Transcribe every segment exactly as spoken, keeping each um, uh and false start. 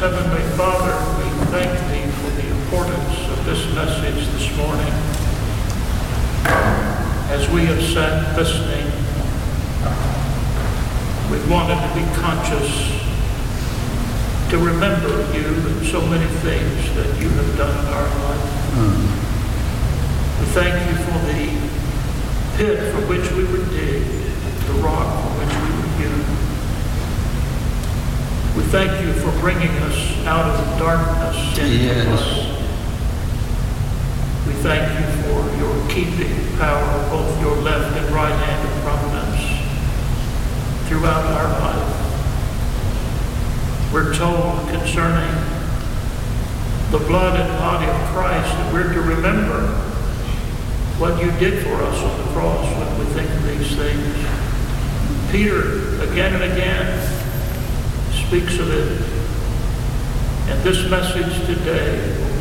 Heavenly Father, we thank Thee for the importance of this message this morning. As we have sat listening, we wanted to be conscious to remember You and so many things that You have done in our life. Mm. We thank You for the pit from which we were digged, the rock from which we were hewn. We thank You for bringing us out of darkness into yes. light. We thank You for Your keeping power, both Your left and right hand of providence throughout our life. We're told concerning the blood and body of Christ that we're to remember what You did for us on the cross when we think of these things. Peter, again and again, speaks of it. And this message today, oh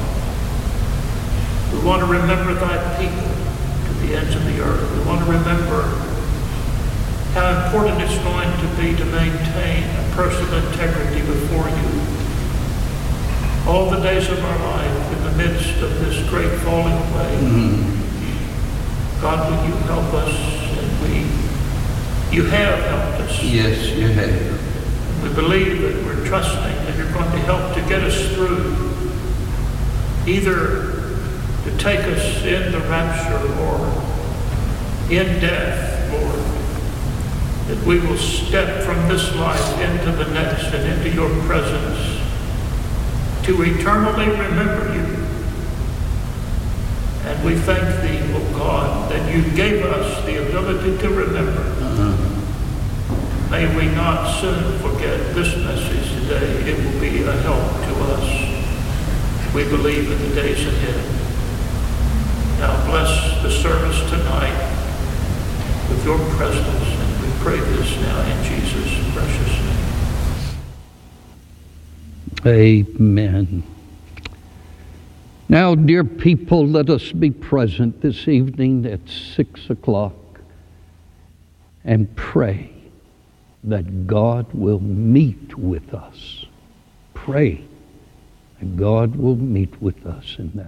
God, we want to remember Thy people to the ends of the earth. We want to remember how important it's going to be to maintain a personal integrity before You all the days of our life in the midst of this great falling away. Mm-hmm. God, will You help us? And we, You have helped us. Yes, You have. We believe that we're trusting that You're going to help to get us through, either to take us in the rapture or in death, Lord, that we will step from this life into the next and into Your presence to eternally remember You. And we thank Thee, O God, that You gave us the ability to remember. Uh-huh. May we not soon forget this message today. It will be a help to us, we believe, in the days ahead. Now bless the service tonight with Your presence, and we pray this now in Jesus' precious name. Amen. Now, dear people, let us be present this evening at six o'clock and pray that God will meet with us. Pray that God will meet with us in that.